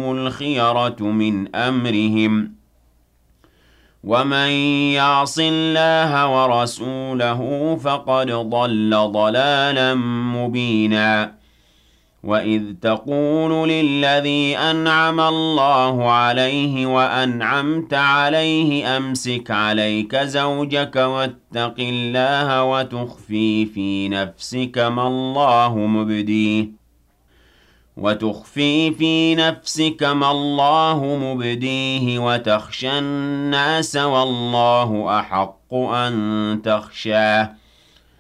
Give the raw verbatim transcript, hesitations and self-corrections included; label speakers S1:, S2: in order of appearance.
S1: لهم الخيرة من أمرهم ۗ ومن يعص الله ورسوله فقد ضل ضلالا مبينا. وإذ تقول للذي أنعم الله عليه وأنعمت عليه أمسك عليك زوجك واتق الله وتخفي في نفسك ما الله مبديه وتخفي في نفسك ما الله مبديه وتخشى الناس والله أحق أن تخشاه